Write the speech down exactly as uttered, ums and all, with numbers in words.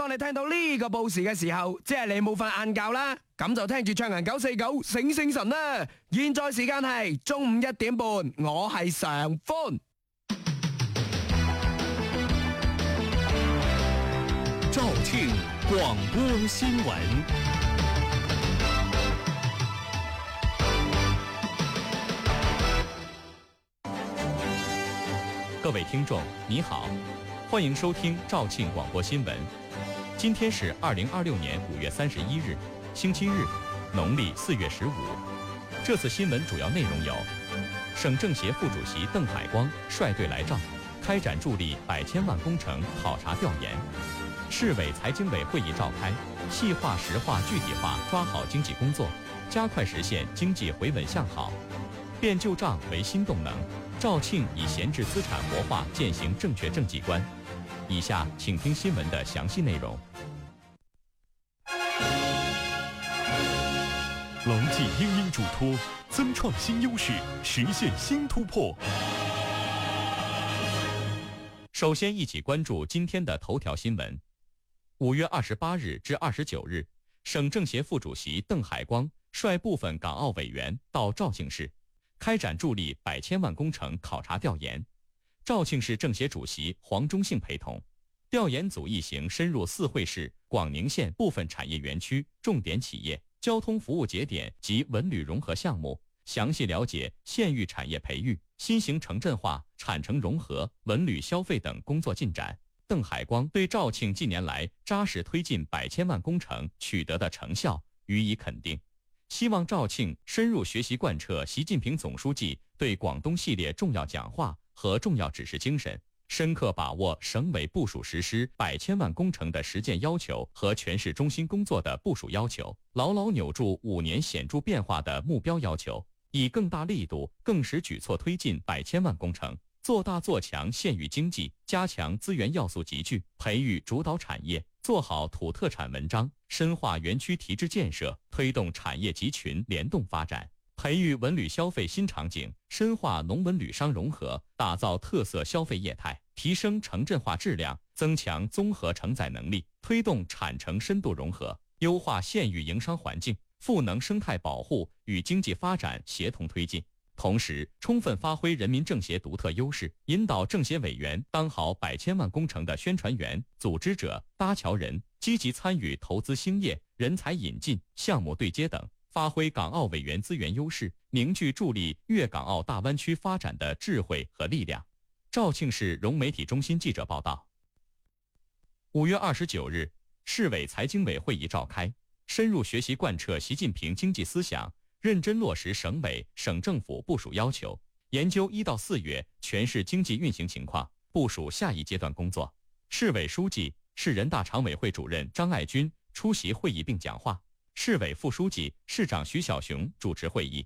當你聽到呢個報時嘅時候，即係你冇瞓晏覺啦，咁就聽住暢行九四九醒醒神啦。現在時間係中午一點半，我係常歡。 肇慶廣播新聞。各位聽眾，你好，歡迎收聽肇慶廣播新聞。今天是二零二六年五月三十一日，星期日，農曆四月十五。這次新聞主要內容有：省政協副主席鄧海光率隊來肇，開展助力百千萬工程考察調研；市委財經委會議召開，細化實化具體化抓好經濟工作，加快實現經濟回穩向好。變舊賬為新動能，肇慶以閒置資產活化踐行正確政績觀。以下請聽新聞的詳細內容。 牢記英英嘱託，增創新優勢，實現新突破。 首先一起關注今天的頭條新聞。五月二十八日至二十九日，省政協副主席鄧海光率部分港澳委員到肇慶市，開展助力百千萬工程考察調研。肇慶市政協主席黃忠信陪同，調研組一行深入四會市、廣寧縣部分產業園區、重點企業、交通服務節點及文旅融合項目，詳細了解縣域產業培育、新型城鎮化、產城融合、文旅消費等工作進展。鄧海光對肇慶近年來扎實推進百千萬工程取得的成效予以肯定，希望肇慶深入學習貫徹習近平總書記對廣東系列重要講話和重要指示精神，深刻把握省委部署實施百千萬工程的實踐要求和全市中心工作的部署要求，牢牢扭住五年顯著變化的目標要求，以更大力度、更實舉措推進百千萬工程，做大做強縣域經濟，加強資源要素集聚，培育主導產業，做好土特產文章，深化園區提質建設，推動產業集群聯動發展，培育文旅消費新場景，深化農文旅商融合，打造特色消費業態，提升城鎮化質量，增強綜合承載能力，推動產城深度融合，優化縣域營商環境，賦能生態保護與經濟發展協同推進。同時，充分發揮人民政協獨特優勢，引導政協委員當好百千萬工程的宣傳員、組織者、搭橋人，積極參與投資興業、人才引進、項目對接等，發揮港澳委員資源優勢，凝聚助力粵港澳大灣區發展的智慧和力量。肇慶市融媒體中心記者報道。五月二十九日，市委財經委會議召開，深入學習貫徹習近平經濟思想，認真落實省委、省政府部署要求，研究一到四月全市經濟運行情況，部署下一階段工作。市委書記、市人大常委會主任張愛軍出席會議並講話，市委副書記、市長徐小雄主持會議。